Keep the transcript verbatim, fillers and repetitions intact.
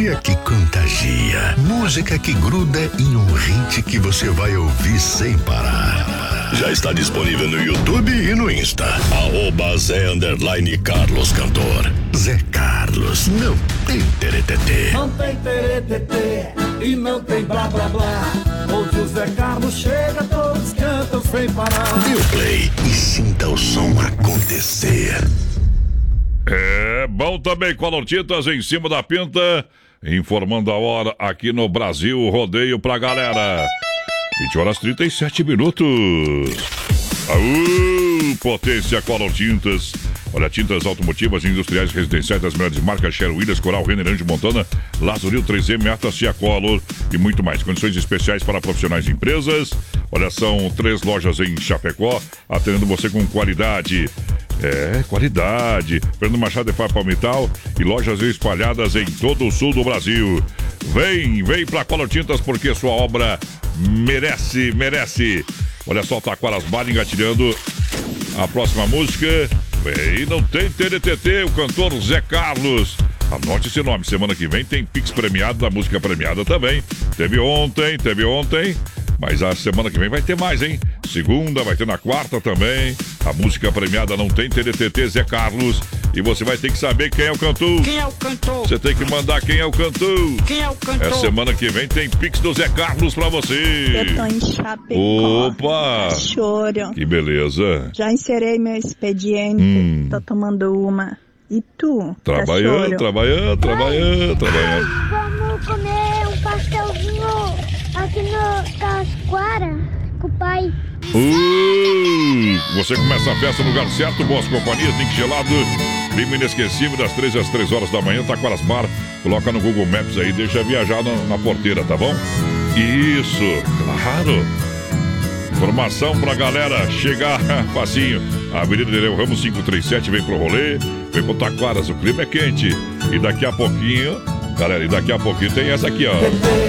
alegria que contagia. Música que gruda em um hit que você vai ouvir sem parar. Já está disponível no YouTube e no Insta. Arroba Zé Underline Carlos Cantor. Zé Carlos, não tem teretetê. Não tem teretetê e não tem blá blá blá. Onde o Zé Carlos chega, todos cantam sem parar. Dê o play e sinta o som acontecer. É bom também, Color Tintas em cima da pinta, informando a hora aqui no Brasil Rodeio pra galera. vinte horas e trinta e sete minutos. Aú, potência Color Tintas. Olha, tintas automotivas, industriais, residenciais das melhores marcas: Sherwin Williams, Coral, Renner, Anjo Montana, Lazuril, três M, Atacia Color e muito mais. Condições especiais para profissionais e empresas. Olha, são três lojas em Chapecó, atendendo você com qualidade. É, qualidade. Fernando Machado de Fábio Palmital e lojas espalhadas em todo o sul do Brasil. Vem, vem pra Color Tintas porque sua obra merece, merece. Olha só, Taquaras Bar engatilhando a próxima música. E não tem T N T T, o cantor Zé Carlos. Anote esse nome, semana que vem tem Pix premiado da música premiada também. Teve ontem, teve ontem. Mas a semana que vem vai ter mais, hein? Segunda, vai ter na quarta também. A música premiada não tem T D T T, Zé Carlos. E você vai ter que saber quem é o cantor. Quem é o cantor? Você tem que mandar quem é o cantor. Quem é o cantor? É semana que vem tem Pix do Zé Carlos pra você. Eu tô em Chapecó. Opa! Choro. Que beleza. Já encerei meu expediente. Hum. Tô tomando uma. E tu? Trabalhando, tá trabalhando, trabalhando, trabalhando. Vamos comer um pastelzinho aqui no Tasquara com o pai. Uh, você começa a festa no lugar certo, boas companhias, link gelado, clima inesquecível das três às três horas da manhã, Taquaras Bar. Coloca no Google Maps aí, deixa viajar na, na porteira, tá bom? Isso, claro. Informação pra galera chegar facinho. Avenida Nereu Ramos quinhentos e trinta e sete, vem pro rolê, vem pro Taquaras, o clima é quente. E daqui a pouquinho, galera, e daqui a pouquinho tem essa aqui, ó.